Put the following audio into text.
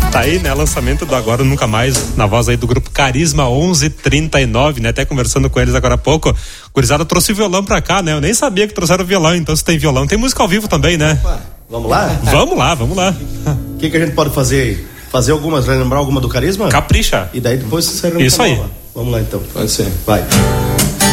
Tá aí, né? Lançamento do Agora ou Nunca Mais, na voz aí do grupo Carisma 1139, né? Até conversando com eles agora há pouco. Gurizada trouxe o violão pra cá, né? Eu nem sabia que trouxeram violão, então se tem violão, tem música ao vivo também, né? Opa, vamos lá? Vamos lá. O que a gente pode fazer aí? Fazer algumas, lembrar alguma do Carisma? Capricha. E daí depois você Isso aí. Vamos lá então. Pode ser. Vai.